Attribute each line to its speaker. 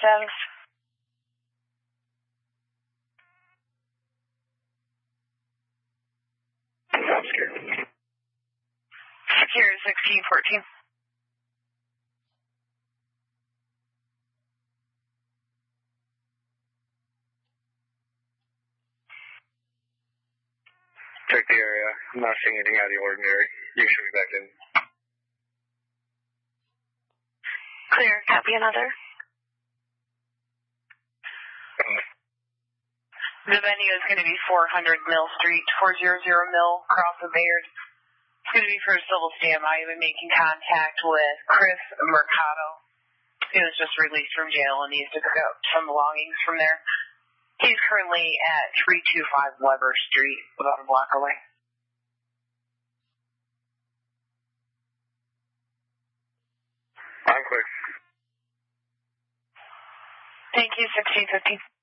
Speaker 1: status. Secure 1614.
Speaker 2: Check the area. I'm not seeing anything out of the ordinary. You should be back in.
Speaker 1: Clear. Copy another. The venue is going to be 400 Mill Street, 400 Mill, across the Bayard. It's going to be for a civil stand. I have been making contact with Chris Mercado. He was just released from jail and needs to pick up some belongings from there. He's currently at 325 Weber Street, about a block away.
Speaker 2: I'm quick.
Speaker 1: Thank you, 1615.